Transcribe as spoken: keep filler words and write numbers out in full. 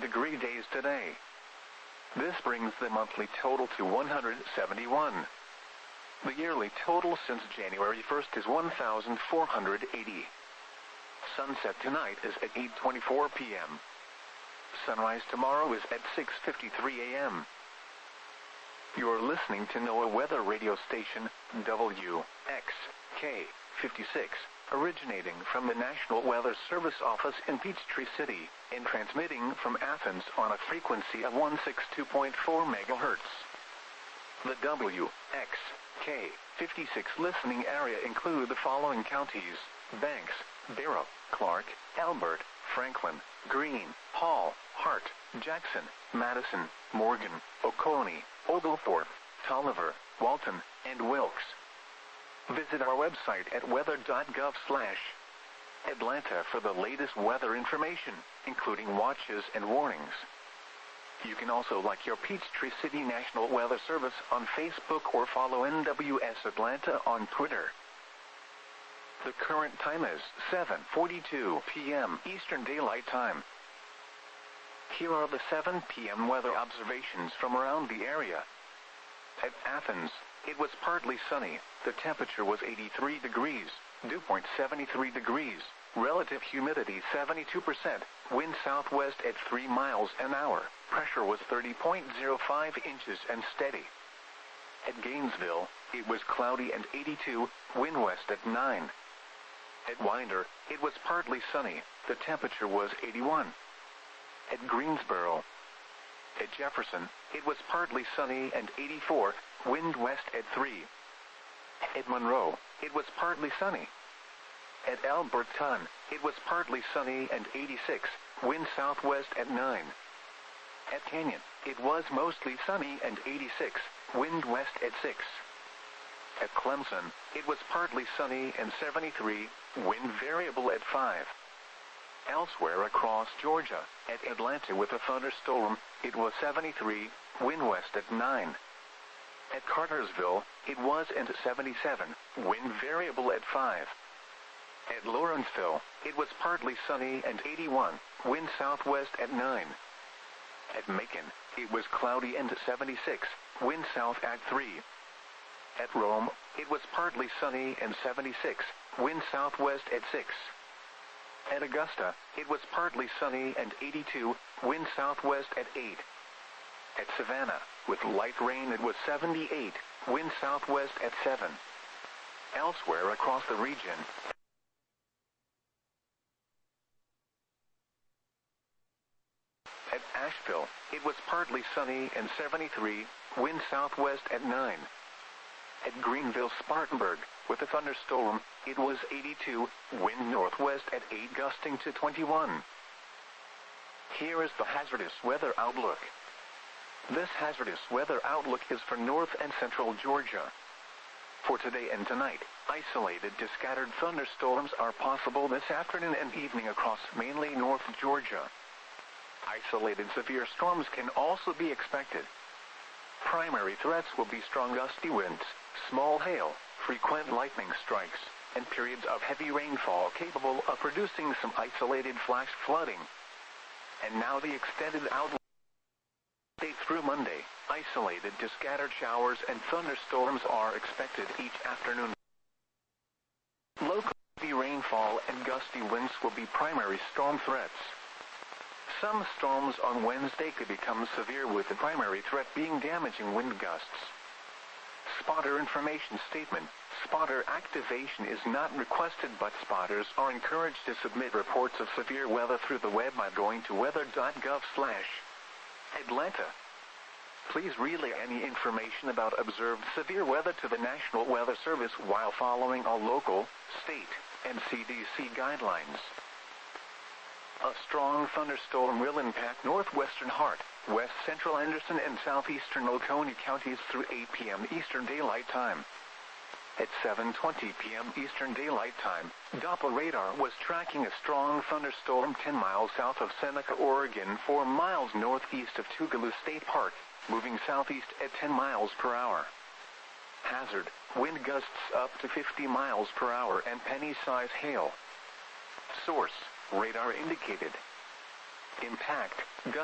degree days today. This brings the monthly total to one hundred seventy-one. The yearly total since January first is one thousand four hundred eighty. Sunset tonight is at eight twenty-four p m Sunrise tomorrow is at six fifty-three a m You're listening to NOAA Weather Radio Station, W X K fifty-six, originating from the National Weather Service office in Peachtree City, and transmitting from Athens on a frequency of one sixty-two point four megahertz. The W X K fifty-six listening area include the following counties: Banks, Barrow, Clark, Elbert, Franklin, Greene, Hall, Hart, Jackson, Madison, Morgan, Oconee, Oglethorpe, Tolliver, Walton, and Wilkes. Visit our website at weather dot gov slash Atlanta for the latest weather information, including watches and warnings. You can also like your Peachtree City National Weather Service on Facebook or follow N W S Atlanta on Twitter. The current time is seven forty-two p m Eastern Daylight Time. Here are the seven p m weather observations from around the area. At Athens, it was partly sunny. The temperature was eighty-three degrees, dew point seventy-three degrees, relative humidity seventy-two percent, wind southwest at three miles an hour, pressure was thirty point zero five inches and steady. At Gainesville, it was cloudy and eighty-two, wind west at nine. At Winder, it was partly sunny. The temperature was eighty-one. At Greensboro. At Jefferson, it was partly sunny and eighty-four, wind west at three. At Monroe, it was partly sunny. At Alberton, it was partly sunny and eighty-six, wind southwest at nine. At Canyon, it was mostly sunny and eighty-six, wind west at six. At Clemson, it was partly sunny and seventy-three, wind variable at five. Elsewhere across Georgia, at Atlanta with a thunderstorm, it was seventy-three, wind west at nine. At Cartersville, it was into seventy-seven, wind variable at five. At Lawrenceville, it was partly sunny and eighty-one, wind southwest at nine. At Macon, it was cloudy and seventy-six, wind south at three. At Rome, it was partly sunny and seventy-six, wind southwest at six. At Augusta, it was partly sunny and eighty-two, wind southwest at eight. At Savannah, with light rain, it was seventy-eight, wind southwest at seven. Elsewhere across the region, at Asheville, it was partly sunny and seventy-three, wind southwest at nine. At Greenville-Spartanburg, with a thunderstorm, it was eighty-two, wind northwest at eight gusting to twenty-one. Here is the hazardous weather outlook. This hazardous weather outlook is for north and central Georgia. For today and tonight, isolated to scattered thunderstorms are possible this afternoon and evening across mainly north Georgia. Isolated severe storms can also be expected. Primary threats will be strong gusty winds, small hail, frequent lightning strikes, and periods of heavy rainfall capable of producing some isolated flash flooding. And now the extended outlook. Through Monday, isolated to scattered showers and thunderstorms are expected each afternoon. Local heavy rainfall and gusty winds will be primary storm threats. Some storms on Wednesday could become severe, with the primary threat being damaging wind gusts. Spotter information statement. Spotter activation is not requested, but spotters are encouraged to submit reports of severe weather through the web by going to weather dot gov slash Atlanta. Please relay any information about observed severe weather to the National Weather Service while following all local, state, and C D C guidelines. A strong thunderstorm will impact northwestern Hart, west central Anderson, and southeastern Oconee counties through eight p m Eastern Daylight Time. At seven twenty p m Eastern Daylight Time, Doppler radar was tracking a strong thunderstorm ten miles south of Seneca, Oregon, four miles northeast of Tougaloo State Park, moving southeast at ten miles per hour. Hazard, wind gusts up to fifty miles per hour and penny-size hail. Source, radar indicated. Impact,